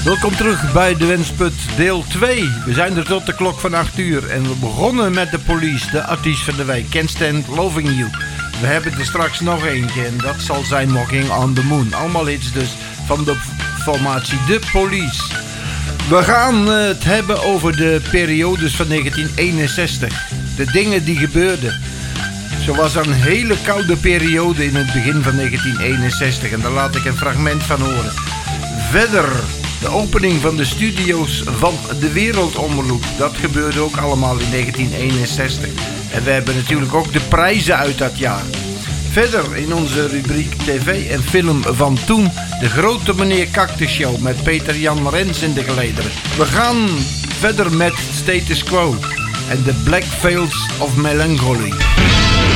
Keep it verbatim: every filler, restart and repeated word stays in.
Welkom terug bij de Wensput deel twee. We zijn er tot de klok van acht uur en we begonnen met de Police, de artiest van de week, Can't Stand Loving You. We hebben er straks nog eentje en dat zal zijn Walking on the Moon. Allemaal iets dus van de formatie de Police. We gaan het hebben over de periodes van negentien eenenzestig. De dingen die gebeurden. Zo was er een hele koude periode in het begin van negentien eenenzestig en daar laat ik een fragment van horen. Verder de opening van de studio's van de Wereldomroep. Dat gebeurde ook allemaal in negentien eenenzestig. En we hebben natuurlijk ook de prijzen uit dat jaar. Verder in onze rubriek tv en film van toen. De grote meneer Cactus Show met Peter Jan Rens in de gelederen. We gaan verder met Status Quo en The Black Veils of Melancholy.